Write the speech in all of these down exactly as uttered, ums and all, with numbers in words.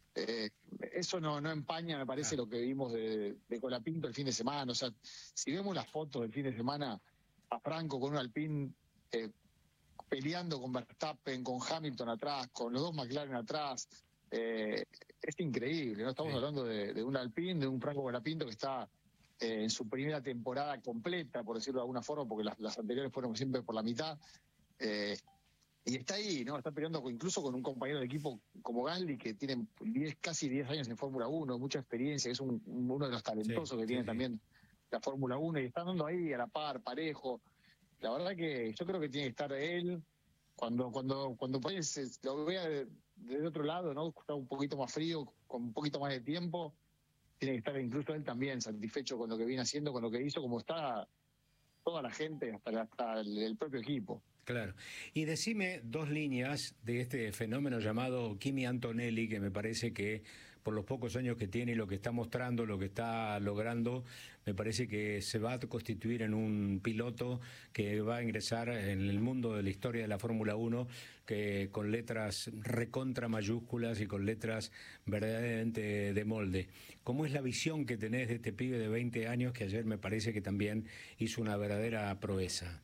eh, eso no, no empaña, me parece, Claro. lo que vimos de, de Colapinto el fin de semana. O sea, si vemos las fotos del fin de semana, a Franco con un Alpine eh, peleando con Verstappen, con Hamilton atrás, con los dos McLaren atrás, eh, es increíble, ¿no? Estamos Sí. hablando de, de un Alpine, de un Franco Colapinto que está eh, en su primera temporada completa, por decirlo de alguna forma, porque las, las anteriores fueron siempre por la mitad. Eh, y está ahí, ¿no? Está peleando con, incluso con un compañero de equipo como Gasly, que tiene diez, casi diez años en Fórmula uno, mucha experiencia, que es un, uno de los Sí, talentosos que sí, tiene sí. también la Fórmula uno, y está dando ahí a la par, parejo. La verdad que yo creo que tiene que estar él, cuando cuando cuando por ahí se lo vea de, de otro lado, ¿no? Está un poquito más frío, con un poquito más de tiempo, tiene que estar incluso él también satisfecho con lo que viene haciendo, con lo que hizo, como está toda la gente, hasta, hasta el, el propio equipo. Claro. Y decime dos líneas de este fenómeno llamado Kimi Antonelli, que me parece que por los pocos años que tiene y lo que está mostrando, lo que está logrando, me parece que se va a constituir en un piloto que va a ingresar en el mundo de la historia de la Fórmula uno, que con letras recontra mayúsculas y con letras verdaderamente de molde. ¿Cómo es la visión que tenés de este pibe de veinte años que ayer me parece que también hizo una verdadera proeza?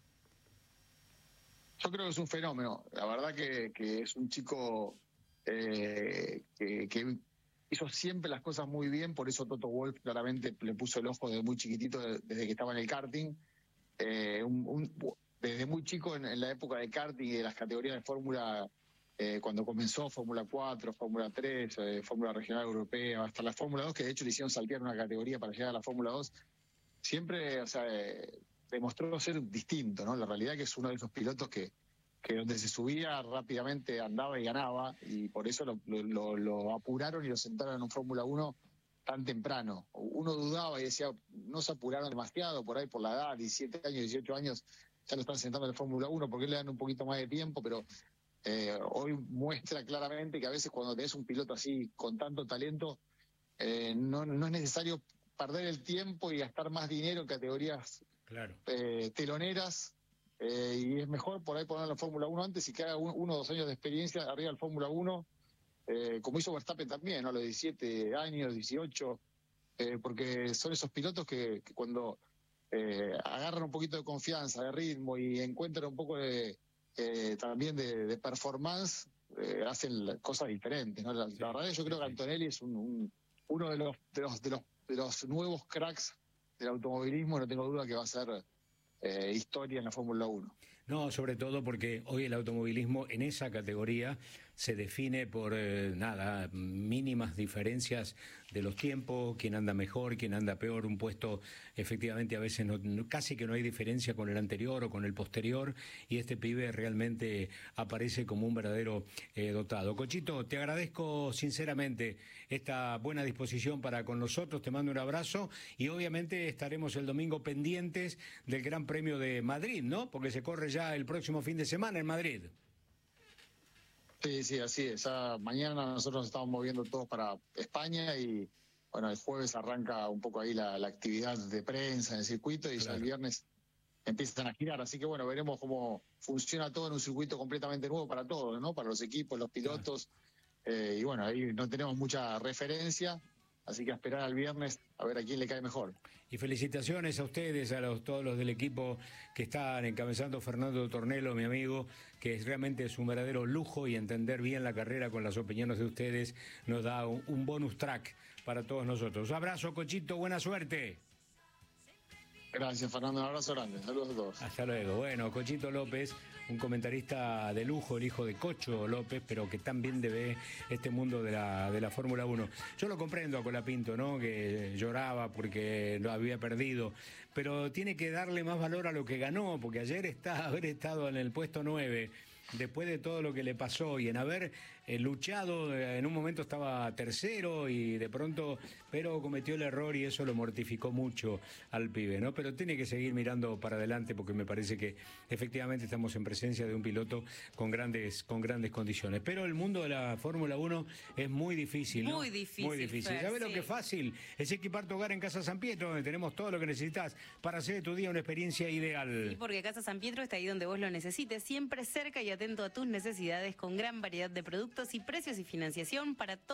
Yo creo que es un fenómeno. La verdad que, que es un chico eh, que, que hizo siempre las cosas muy bien, por eso Toto Wolff claramente le puso el ojo desde muy chiquitito, desde que estaba en el karting. Eh, un, un, desde muy chico en, en la época de karting y de las categorías de Fórmula, eh, cuando comenzó Fórmula cuatro, Fórmula tres, eh, Fórmula Regional Europea, hasta la Fórmula dos, que de hecho le hicieron saltear una categoría para llegar a la Fórmula dos, siempre, o sea, eh, demostró ser distinto, ¿no? La realidad que es uno de esos pilotos que, que donde se subía rápidamente andaba y ganaba, y por eso lo, lo, lo apuraron y lo sentaron en un Fórmula uno tan temprano. Uno dudaba y decía, no se apuraron demasiado por ahí por la edad, diecisiete años, dieciocho años, ya lo están sentando en el Fórmula uno, porque le dan un poquito más de tiempo, pero eh, hoy muestra claramente que a veces cuando tenés un piloto así con tanto talento, eh, no, no es necesario perder el tiempo y gastar más dinero en categorías Claro. eh, teloneras, eh, y es mejor por ahí poner la Fórmula uno antes y que haga un, uno o dos años de experiencia arriba del Fórmula uno, eh, como hizo Verstappen también, ¿no? A los diecisiete años, dieciocho, eh, porque son esos pilotos que, que cuando eh, agarran un poquito de confianza, de ritmo y encuentran un poco de eh, también de, de performance, eh, hacen cosas diferentes, ¿no? La, Sí, la verdad yo sí, creo que sí. Antonelli es un, un, uno de los, de los de los de los nuevos cracks del automovilismo, no tengo duda que va a ser eh, historia en la Fórmula uno. No, sobre todo porque hoy el automovilismo en esa categoría se define por eh, nada, mínimas diferencias de los tiempos, quién anda mejor, quién anda peor, un puesto efectivamente a veces no, no, casi que no hay diferencia con el anterior o con el posterior, y este pibe realmente aparece como un verdadero eh, dotado. Cochito, te agradezco sinceramente esta buena disposición para con nosotros, te mando un abrazo y obviamente estaremos el domingo pendientes del Gran Premio de Madrid, ¿no? Porque se corre ya el próximo fin de semana en Madrid. Sí, sí, así es. Ya mañana nosotros nos estamos moviendo todos para España y bueno, el jueves arranca un poco ahí la, la actividad de prensa en el circuito y ya el Claro. viernes empiezan a girar. Así que bueno, veremos cómo funciona todo en un circuito completamente nuevo para todos, ¿no? Para los equipos, los Claro. pilotos. Eh, y bueno, ahí no tenemos mucha referencia, así que a esperar al viernes a ver a quién le cae mejor. Y felicitaciones a ustedes, a los, todos los del equipo que están encabezando, Fernando Tornello, mi amigo, que realmente es un verdadero lujo, y entender bien la carrera con las opiniones de ustedes nos da un, un bonus track para todos nosotros. Un abrazo, Cochito, buena suerte. Gracias, Fernando, un abrazo grande. Saludos a todos. Hasta luego. Bueno, Cochito López, un comentarista de lujo, el hijo de Cocho López, pero que también debe este mundo de la, de la Fórmula uno. Yo lo comprendo a Colapinto, ¿no? Que lloraba porque lo había perdido, pero tiene que darle más valor a lo que ganó, porque ayer está haber estado en el puesto nueve, después de todo lo que le pasó y en haber eh, luchado, eh, en un momento estaba tercero y de pronto, pero cometió el error y eso lo mortificó mucho al pibe, ¿no? Pero tiene que seguir mirando para adelante porque me parece que efectivamente estamos en presencia de un piloto con grandes, con grandes condiciones. Pero el mundo de la Fórmula uno es muy difícil, ¿no? Muy difícil, Muy difícil. Fer, ¿Sabes sí. lo que es fácil? Es equipar tu hogar en Casa San Pietro, donde tenemos todo lo que necesitas para hacer de tu día una experiencia ideal. Y porque Casa San Pietro está ahí donde vos lo necesites, siempre cerca y atento a tus necesidades, con gran variedad de productos y precios y financiación para todos.